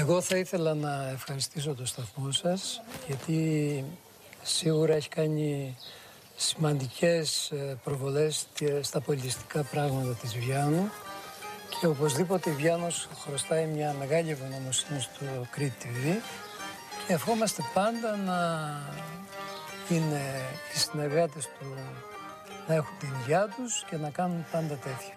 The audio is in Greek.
Εγώ θα ήθελα να ευχαριστήσω το σταθμό σας, γιατί σίγουρα έχει κάνει σημαντικές προβολές στα πολιτιστικά πράγματα της Βιάνου και οπωσδήποτε η Βιάνος χρωστάει μια μεγάλη ευγνωμοσύνη στο Crete TV και ευχόμαστε πάντα να είναι οι συνεργάτες του να έχουν την υγειά τους και να κάνουν πάντα τέτοια.